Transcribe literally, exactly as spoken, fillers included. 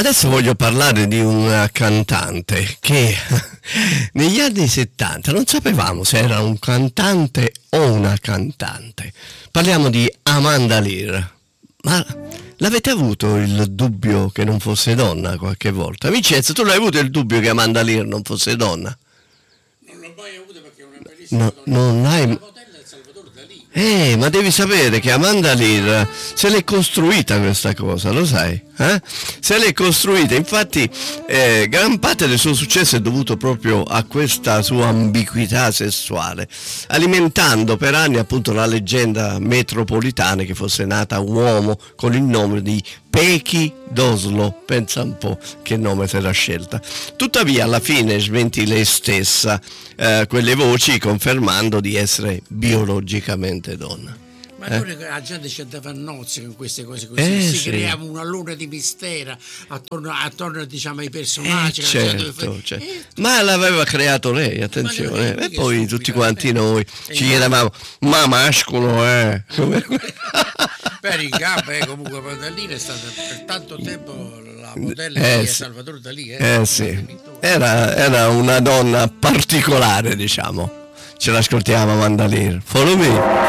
Adesso voglio parlare di una cantante che negli anni settanta non sapevamo se era un cantante o una cantante. Parliamo di Amanda Lear. Ma l'avete avuto il dubbio che non fosse donna qualche volta? Vincenzo, tu l'hai avuto il dubbio che Amanda Lear non fosse donna? Non l'ho mai avuto perché è una bellissima No, donna. non hai... La modella è Salvatore Dalì. Eh, ma devi sapere che Amanda Lear se l'è costruita questa cosa, lo sai? Eh? Se l'è costruita, infatti eh, gran parte del suo successo è dovuto proprio a questa sua ambiguità sessuale, alimentando per anni appunto la leggenda metropolitana che fosse nata uomo con il nome di Pechi d'Oslo. Pensa un po' che nome si era scelta. Tuttavia alla fine smentì lei stessa eh, quelle voci, confermando di essere biologicamente donna. Ma Eh? noi la gente ci andava a nozze con queste cose così, Eh, si sì. creava una luna di mistero attorno, attorno diciamo ai Eh, personaggi. che la gente- certo, certo. Eh, Ma l'aveva creato lei, attenzione. Ma lei- E poi che tutti stupida, quanti eh. noi Eh, ci chiedevamo, ma mascolo eh? Come- per il capo, eh, comunque Madalina è stata per tanto tempo la modella Eh, di sì. Salvatore Dalì. Eh, Eh sì, era, era una donna particolare, diciamo. Ce l'ascoltiamo, Amanda Lear. Follow me.